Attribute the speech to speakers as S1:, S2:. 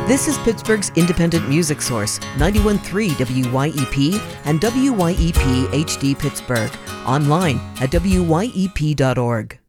S1: This is Pittsburgh's independent music source, 91.3 WYEP and WYEP HD Pittsburgh. Online at wyep.org.